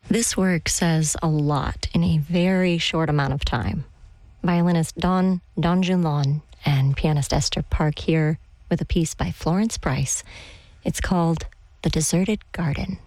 This work says a lot in a very short amount of time. Violinist Don Junlon and pianist Esther Park here with a piece by Florence Price. It's called The Deserted Garden.